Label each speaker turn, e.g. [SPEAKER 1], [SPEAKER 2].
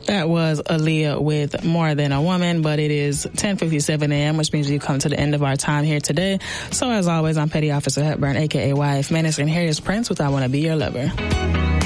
[SPEAKER 1] That was Aaliyah with More Than a Woman, but it is 10:57 a.m., which means we've come to the end of our time here today. So as always, I'm Petty Officer Hepburn, a.k.a. Wife Menace, and here is Prince with I Want to Be Your Lover.